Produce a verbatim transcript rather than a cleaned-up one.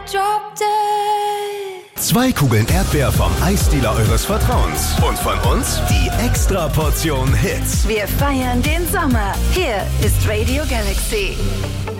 Drop dead. Zwei Kugeln Erdbeer vom Eisdealer eures Vertrauens. Und von uns die Extra-Portion Hits. Wir feiern den Sommer. Hier ist Radio Galaxy.